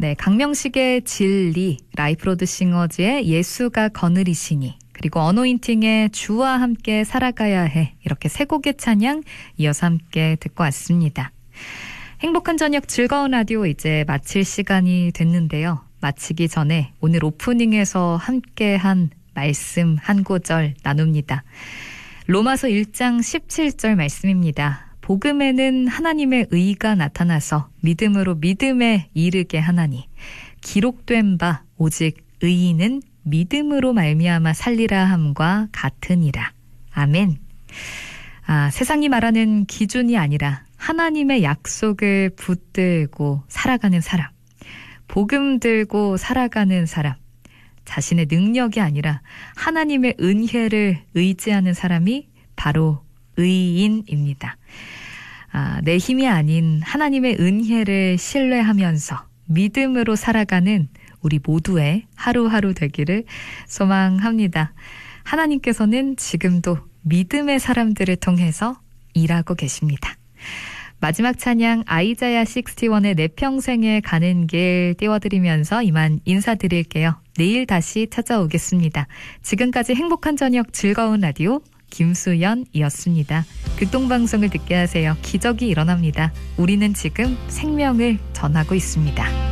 네, 강명식의 진리, 라이프로드 싱어즈의 예수가 거느리시니, 그리고 어노인팅의 주와 함께 살아가야 해. 이렇게 세 곡의 찬양 이어서 함께 듣고 왔습니다. 행복한 저녁 즐거운 라디오 이제 마칠 시간이 됐는데요. 마치기 전에 오늘 오프닝에서 함께한 말씀 한 구절 나눕니다. 로마서 1장 17절 말씀입니다. 복음에는 하나님의 의가 나타나서 믿음으로 믿음에 이르게 하나니 기록된 바 오직 의인은 믿음으로 말미암아 살리라 함과 같으니라. 아멘. 세상이 말하는 기준이 아니라 하나님의 약속을 붙들고 살아가는 사람, 복음 들고 살아가는 사람, 자신의 능력이 아니라 하나님의 은혜를 의지하는 사람이 바로 의인입니다. 내 힘이 아닌 하나님의 은혜를 신뢰하면서 믿음으로 살아가는 우리 모두의 하루하루 되기를 소망합니다. 하나님께서는 지금도 믿음의 사람들을 통해서 일하고 계십니다. 마지막 찬양 아이자야 61의 내 평생에 가는 길 띄워드리면서 이만 인사드릴게요. 내일 다시 찾아오겠습니다. 지금까지 행복한 저녁 즐거운 라디오 김수연이었습니다. 극동방송을 듣게 하세요. 기적이 일어납니다. 우리는 지금 생명을 전하고 있습니다.